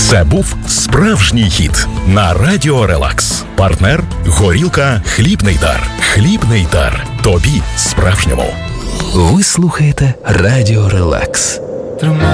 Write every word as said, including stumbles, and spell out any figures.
Це був справжній хіт на Радіо Релакс. Партнер – горілка «Хлібний дар». «Хлібний дар». Тобі справжньому. Ви слухаєте Радіо Релакс. Тримай